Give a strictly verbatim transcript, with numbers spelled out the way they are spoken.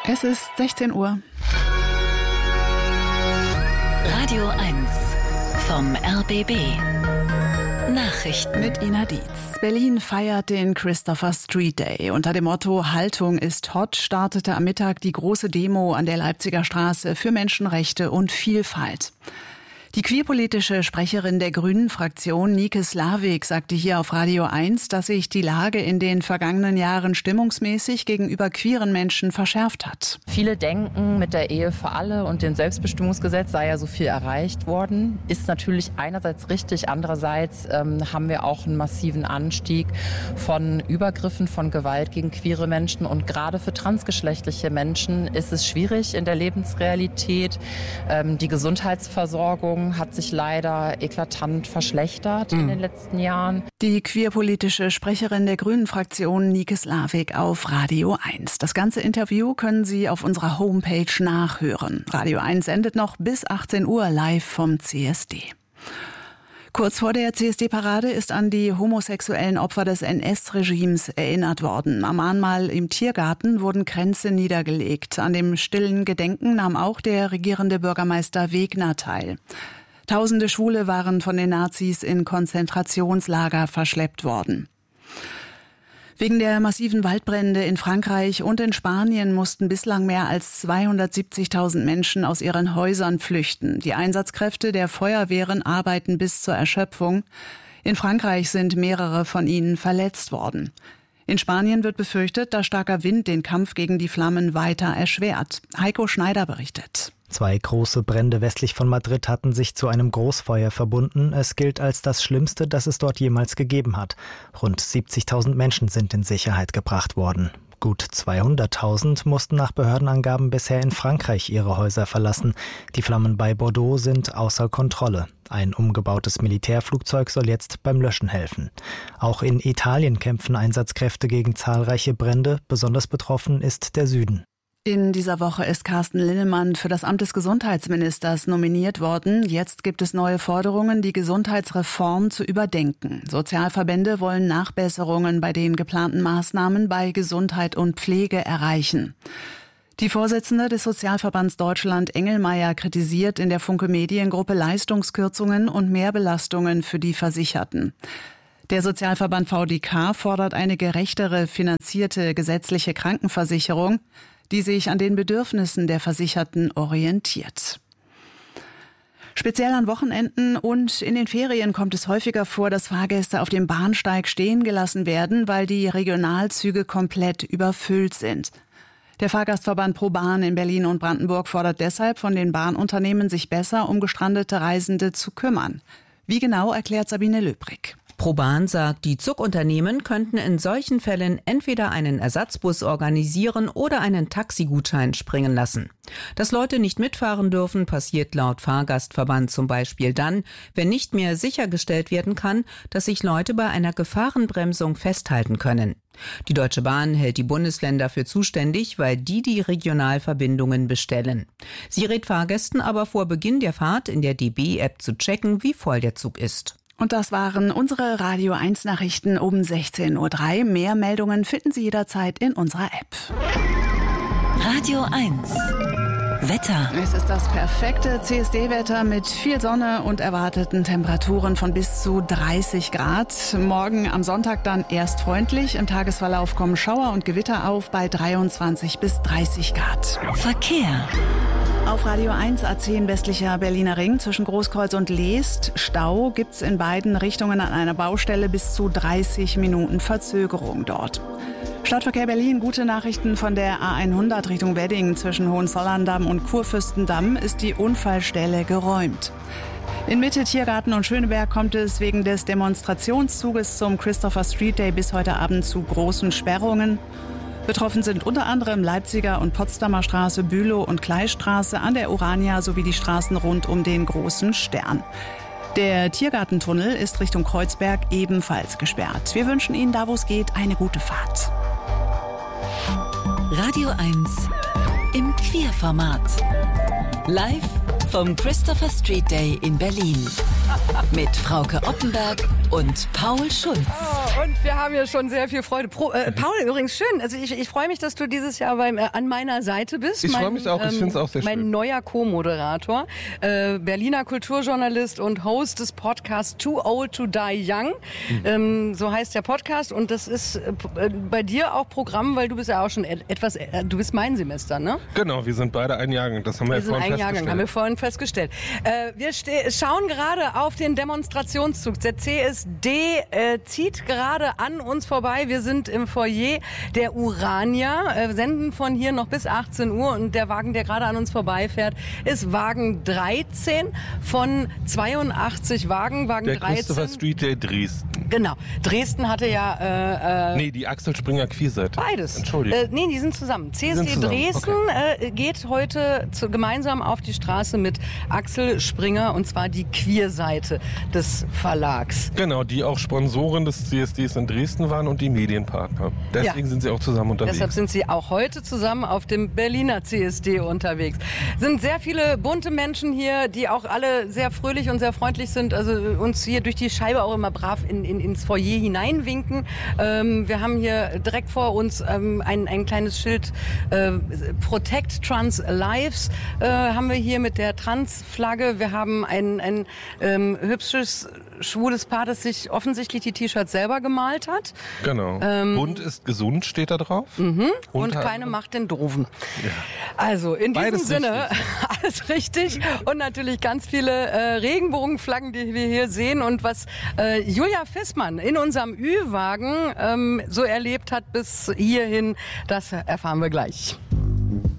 Es ist sechzehn Uhr. Radio eins vom R B B. Nachrichten mit Ina Dietz. Berlin feiert den Christopher Street Day. Unter dem Motto Haltung ist hot startete am Mittag die große Demo an der Leipziger Straße für Menschenrechte und Vielfalt. Die queerpolitische Sprecherin der Grünen-Fraktion, Nike Slavik, sagte hier auf Radio eins, dass sich die Lage in den vergangenen Jahren stimmungsmäßig gegenüber queeren Menschen verschärft hat. Viele denken, mit der Ehe für alle und dem Selbstbestimmungsgesetz sei ja so viel erreicht worden. Ist natürlich einerseits richtig, andererseits ähm, haben wir auch einen massiven Anstieg von Übergriffen, von Gewalt gegen queere Menschen. Und gerade für transgeschlechtliche Menschen ist es schwierig in der Lebensrealität. Ähm, die Gesundheitsversorgung hat sich leider eklatant verschlechtert mhm. in den letzten Jahren. Die queerpolitische Sprecherin der Grünen-Fraktion Nike Slavik auf Radio eins. Das ganze Interview können Sie auf unserer Homepage nachhören. Radio eins sendet noch bis achtzehn Uhr live vom C S D. Kurz vor der C S D-Parade ist an die homosexuellen Opfer des N S-Regimes erinnert worden. Am Mahnmal im Tiergarten wurden Kränze niedergelegt. An dem stillen Gedenken nahm auch der regierende Bürgermeister Wegner teil. Tausende Schwule waren von den Nazis in Konzentrationslager verschleppt worden. Wegen der massiven Waldbrände in Frankreich und in Spanien mussten bislang mehr als zweihundertsiebzigtausend Menschen aus ihren Häusern flüchten. Die Einsatzkräfte der Feuerwehren arbeiten bis zur Erschöpfung. In Frankreich sind mehrere von ihnen verletzt worden. In Spanien wird befürchtet, dass starker Wind den Kampf gegen die Flammen weiter erschwert. Heiko Schneider berichtet. Zwei große Brände westlich von Madrid hatten sich zu einem Großfeuer verbunden. Es gilt als das Schlimmste, das es dort jemals gegeben hat. Rund siebzigtausend Menschen sind in Sicherheit gebracht worden. Gut zweihunderttausend mussten nach Behördenangaben bisher in Frankreich ihre Häuser verlassen. Die Flammen bei Bordeaux sind außer Kontrolle. Ein umgebautes Militärflugzeug soll jetzt beim Löschen helfen. Auch in Italien kämpfen Einsatzkräfte gegen zahlreiche Brände. Besonders betroffen ist der Süden. In dieser Woche ist Carsten Linnemann für das Amt des Gesundheitsministers nominiert worden. Jetzt gibt es neue Forderungen, die Gesundheitsreform zu überdenken. Sozialverbände wollen Nachbesserungen bei den geplanten Maßnahmen bei Gesundheit und Pflege erreichen. Die Vorsitzende des Sozialverbands Deutschland, Engelmeier, kritisiert in der Funke Mediengruppe Leistungskürzungen und Mehrbelastungen für die Versicherten. Der Sozialverband V D K fordert eine gerechtere finanzierte gesetzliche Krankenversicherung, die sich an den Bedürfnissen der Versicherten orientiert. Speziell an Wochenenden und in den Ferien kommt es häufiger vor, dass Fahrgäste auf dem Bahnsteig stehen gelassen werden, weil die Regionalzüge komplett überfüllt sind. Der Fahrgastverband ProBahn in Berlin und Brandenburg fordert deshalb von den Bahnunternehmen, sich besser um gestrandete Reisende zu kümmern. Wie genau, erklärt Sabine Löbrig. ProBahn sagt, die Zugunternehmen könnten in solchen Fällen entweder einen Ersatzbus organisieren oder einen Taxigutschein springen lassen. Dass Leute nicht mitfahren dürfen, passiert laut Fahrgastverband zum Beispiel dann, wenn nicht mehr sichergestellt werden kann, dass sich Leute bei einer Gefahrenbremsung festhalten können. Die Deutsche Bahn hält die Bundesländer für zuständig, weil die die Regionalverbindungen bestellen. Sie rät Fahrgästen aber vor Beginn der Fahrt in der D B-App zu checken, wie voll der Zug ist. Und das waren unsere Radio eins Nachrichten um sechzehn Uhr drei. Mehr Meldungen finden Sie jederzeit in unserer App. Radio eins Wetter. Es ist das perfekte C S D-Wetter mit viel Sonne und erwarteten Temperaturen von bis zu dreißig Grad. Morgen am Sonntag dann erst freundlich. Im Tagesverlauf kommen Schauer und Gewitter auf bei dreiundzwanzig bis dreißig Grad. Verkehr. Auf Radio eins A zehn westlicher Berliner Ring zwischen Großkreuz und Leest. Stau gibt's in beiden Richtungen an einer Baustelle, bis zu dreißig Minuten Verzögerung dort. Stadtverkehr Berlin, gute Nachrichten von der A hundert Richtung Wedding. Zwischen Hohenzollern-Damm und Kurfürstendamm ist die Unfallstelle geräumt. In Mitte, Tiergarten und Schöneberg kommt es wegen des Demonstrationszuges zum Christopher Street Day bis heute Abend zu großen Sperrungen. Betroffen sind unter anderem Leipziger und Potsdamer Straße, Bülow und Kleistraße, an der Urania sowie die Straßen rund um den Großen Stern. Der Tiergartentunnel ist Richtung Kreuzberg ebenfalls gesperrt. Wir wünschen Ihnen, da wo es geht, eine gute Fahrt. Radio eins im Queerformat. Live vom Christopher Street Day in Berlin. Mit Frauke Oppenberg und und Paul Schulz. Oh, und wir haben ja schon sehr viel Freude. Pro, äh, Paul, übrigens schön. Also ich, ich freue mich, dass du dieses Jahr beim, äh, an meiner Seite bist. Ich freue mich auch. Ich finde es auch sehr mein schön. Mein neuer Co-Moderator, äh, Berliner Kulturjournalist und Host des Podcasts Too Old to Die Young. Mhm. Ähm, so heißt der Podcast. Und das ist äh, bei dir auch Programm, weil du bist ja auch schon etwas, äh, du bist mein Semester, ne? Genau, wir sind beide ein Jahrgang. Das haben wir, wir ja vorhin ein festgestellt. Jahrgang, haben wir vorhin festgestellt. Äh, wir schauen gerade auf den Demonstrationszug. Der C S D äh, zieht gerade an uns vorbei. Wir sind im Foyer der Urania, äh, senden von hier noch bis achtzehn Uhr und der Wagen, der gerade an uns vorbeifährt, ist Wagen dreizehn von zweiundachtzig Wagen. Wagen der dreizehn. Christopher Street Day Dresden. Genau. Dresden hatte ja... Äh, nee, die Axel Springer Queerseite. Beides. Entschuldigung. Äh, nee, die sind zusammen. C S D sind zusammen. Dresden Okay. äh, geht heute zu, gemeinsam auf die Straße mit Axel Springer und zwar die Queerseite des Verlags. Genau, die auch Sponsoren des C S Ds in Dresden waren und die Medienpartner. Deswegen ja. sind sie auch zusammen unterwegs. Deshalb sind sie auch heute zusammen auf dem Berliner C S D unterwegs. Sind sehr viele bunte Menschen hier, die auch alle sehr fröhlich und sehr freundlich sind, also uns hier durch die Scheibe auch immer brav in, in, ins Foyer hineinwinken. Ähm, wir haben hier direkt vor uns ähm, ein, ein kleines Schild äh, Protect Trans Lives äh, haben wir hier mit der Trans-Flagge. Wir haben ein, ein ähm, hübsches schwules Paar, das sich offensichtlich die T-Shirts selber gemalt hat. Genau. Ähm, Bunt ist gesund, steht da drauf. Mhm. Und keine Macht den Doofen. Ja. Also in Beides diesem Sinne, richtig. alles richtig. Und natürlich ganz viele äh, Regenbogenflaggen, die wir hier sehen. Und was äh, Julia Fissmann in unserem Ü-Wagen ähm, so erlebt hat bis hierhin, das erfahren wir gleich.